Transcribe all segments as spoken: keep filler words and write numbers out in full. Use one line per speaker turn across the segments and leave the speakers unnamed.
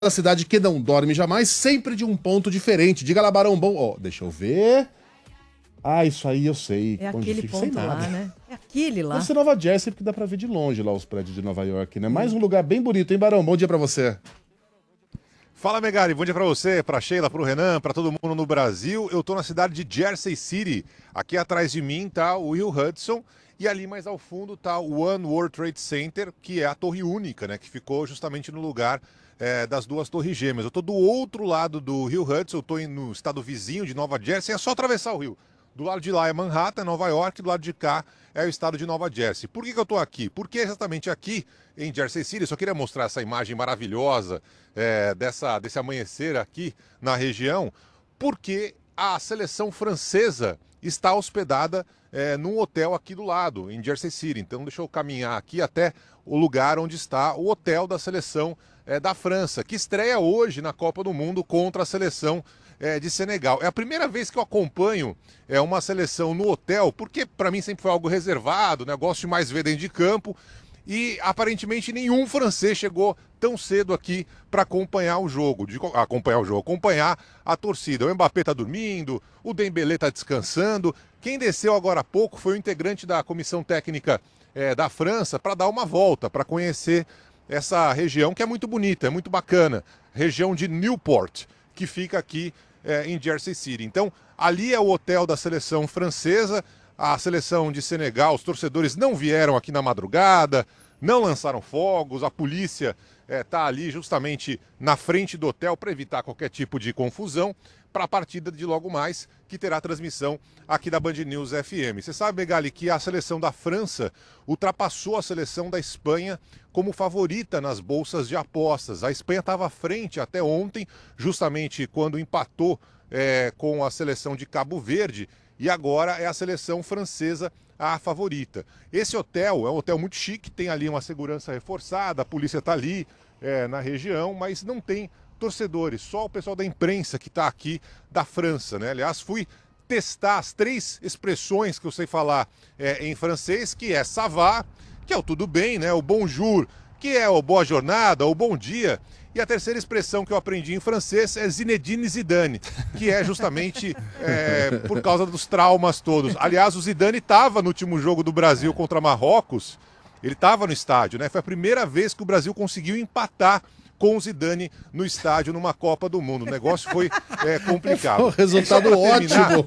da cidade que não dorme jamais, sempre de um ponto diferente. Diga lá, Barão Bom. Ó, deixa eu ver. Ah, isso aí eu sei.
É
onde
aquele
fica, sem
ponto lá,
nada.
né? É aquele lá.
Deve ser Nova Jersey, porque dá pra ver de longe lá os prédios de Nova York, né? Mais um lugar bem bonito, hein, Barão? Bom dia pra você.
Fala, Megali, bom dia pra você, pra Sheila, pro Renan, pra todo mundo no Brasil. Eu tô na cidade de Jersey City. Aqui atrás de mim tá o Rio Hudson e ali mais ao fundo tá o One World Trade Center, que é a torre única, né, que ficou justamente no lugar é, das duas torres gêmeas. Eu tô do outro lado do Rio Hudson, eu tô no estado vizinho de Nova Jersey, é só atravessar o rio. Do lado de lá é Manhattan, Nova York, do lado de cá é o estado de Nova Jersey. Por que que eu tô aqui? Porque exatamente aqui em Jersey City, eu só queria mostrar essa imagem maravilhosa é, dessa, desse amanhecer aqui na região, porque a seleção francesa está hospedada é, num hotel aqui do lado, em Jersey City. Então deixa eu caminhar aqui até o lugar onde está o hotel da seleção é, da França, que estreia hoje na Copa do Mundo contra a seleção é, de Senegal. É a primeira vez que eu acompanho é, uma seleção no hotel, porque para mim sempre foi algo reservado, né? Gosto de mais ver dentro de campo. E aparentemente nenhum francês chegou tão cedo aqui para acompanhar o jogo, de, acompanhar o jogo, acompanhar a torcida. O Mbappé tá dormindo, o Dembélé tá descansando. Quem desceu agora há pouco foi o integrante da comissão técnica é, da França para dar uma volta, para conhecer essa região que é muito bonita, é muito bacana. Região de Newport, que fica aqui é, em Jersey City. Então, ali é o hotel da seleção francesa. A seleção de Senegal, os torcedores não vieram aqui na madrugada, não lançaram fogos, a polícia está é, ali justamente na frente do hotel para evitar qualquer tipo de confusão para a partida de logo mais, que terá transmissão aqui da Band News F M. Você sabe, Megali, que a seleção da França ultrapassou a seleção da Espanha como favorita nas bolsas de apostas. A Espanha estava à frente até ontem, justamente quando empatou é, com a seleção de Cabo Verde, e agora é a seleção francesa a favorita. Esse hotel é um hotel muito chique, tem ali uma segurança reforçada, a polícia está ali é, na região, mas não tem torcedores, só o pessoal da imprensa que está aqui da França, né? Aliás, fui testar as três expressões que eu sei falar é, em francês, que é ça va, que é o tudo bem, né? O bonjour, que é o boa jornada, o bom dia. E a terceira expressão que eu aprendi em francês é Zinedine Zidane, que é justamente é, por causa dos traumas todos. Aliás, o Zidane estava no último jogo do Brasil contra Marrocos, ele estava no estádio, né? Foi a primeira vez que o Brasil conseguiu empatar com o Zidane no estádio numa Copa do Mundo. O negócio foi é, complicado.
O resultado ótimo.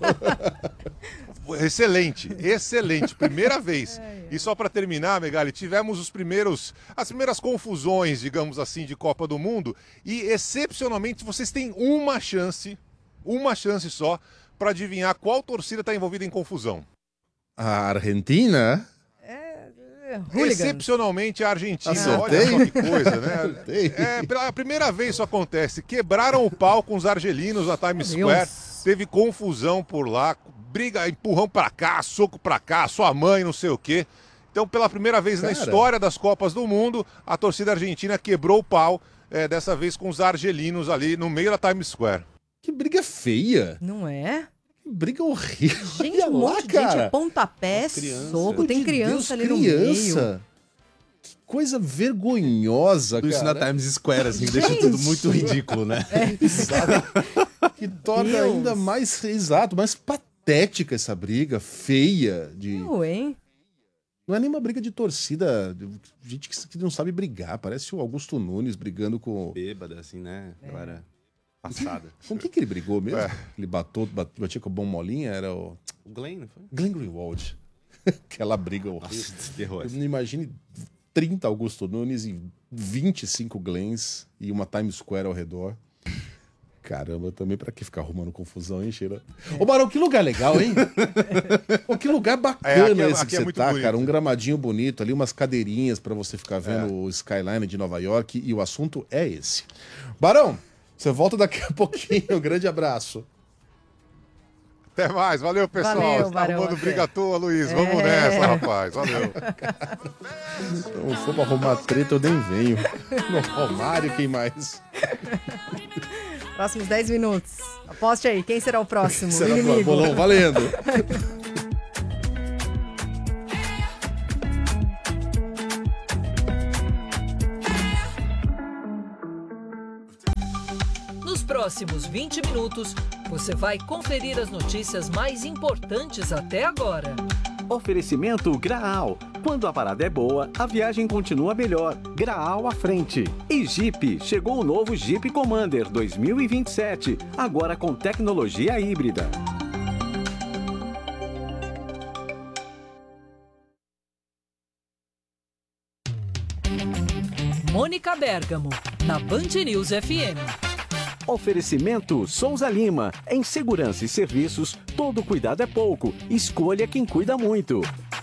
Excelente, excelente, primeira vez. E só para terminar, Megali, tivemos os primeiros, as primeiras confusões, digamos assim, de Copa do Mundo e, excepcionalmente, vocês têm uma chance, uma chance só, para adivinhar qual torcida está envolvida em confusão.
A Argentina?
É,
Excepcionalmente a Argentina.
Acertei?
Olha só que coisa, né? É, pela primeira vez isso acontece. Quebraram o pau com os argelinos na Times Square, teve confusão por lá, briga, empurrão pra cá, soco pra cá, sua mãe, não sei o quê. Então, pela primeira vez Cara. na história das Copas do Mundo, a torcida argentina quebrou o pau, é, dessa vez com os argelinos ali no meio da Times Square.
Que briga feia.
Não é?
Que briga horrível.
Gente, um
lá,
monte de
cara.
gente, pontapé, soco, tem
de
criança
Deus,
ali
criança.
no meio.
Que coisa vergonhosa,
Tudo
cara.
isso na Times Square, assim, deixa tudo muito ridículo, né?
É, exato. Que torna
Deus.
ainda mais, exato, mais patética essa briga, feia. De...
Eu, hein?
Não é nenhuma briga de torcida, de gente que não sabe brigar. Parece o Augusto Nunes brigando com...
Bêbada, assim, né? Galera passada.
Com quem que ele brigou mesmo?
É.
Ele batou, bat- batia com a bom molinha? Era o...
O Glenn, não foi?
Glenn Greenwald. Aquela briga horrível.
Nossa, que horror.
Eu não imagine trinta Augusto Nunes e vinte e cinco Glens e uma Times Square ao redor. Caramba, também pra que ficar arrumando confusão, hein, Sheila? É. Ô, Barão, que lugar legal, hein? Ô, que lugar bacana
É, aqui é-
esse
aqui
que
é
você
muito
tá,
bonito.
cara. Um gramadinho bonito ali, umas cadeirinhas pra você ficar vendo
É.
o skyline de Nova York e o assunto é esse. Barão, você volta daqui a pouquinho. Um grande abraço.
Até mais, valeu, pessoal.
Valeu,
Você tá
Barão,
arrumando
até.
briga à toa, Luiz.
É.
Vamos nessa, rapaz. Valeu.
Então, se for pra arrumar treta, eu nem venho. No Romário, quem mais?
Próximos dez minutos. Aposte aí, quem será o próximo
Será
inimigo?
bolão valendo.
Nos próximos vinte minutos, você vai conferir as notícias mais importantes até agora.
Oferecimento Graal. Quando a parada é boa, a viagem continua melhor. Graal à frente. E Jeep. Chegou o novo Jeep Commander dois mil e vinte e sete. Agora com tecnologia híbrida.
Mônica Bergamo, na Band News F M.
Oferecimento Souza Lima. Em segurança e serviços, todo cuidado é pouco. Escolha quem cuida muito.